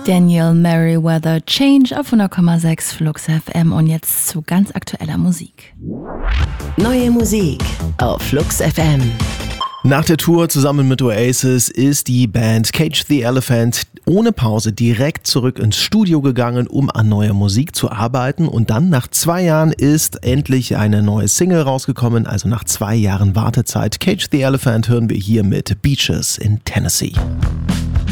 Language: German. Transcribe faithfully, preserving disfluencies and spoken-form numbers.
Daniel Merriweather, Change auf hundert Komma sechs Flux F M und jetzt zu ganz aktueller Musik. Neue Musik auf Flux F M. Nach der Tour zusammen mit Oasis ist die Band Cage the Elephant ohne Pause direkt zurück ins Studio gegangen, um an neuer Musik zu arbeiten. Und dann nach zwei Jahren ist endlich eine neue Single rausgekommen, also nach zwei Jahren Wartezeit. Cage the Elephant hören wir hier mit Beaches in Tennessee.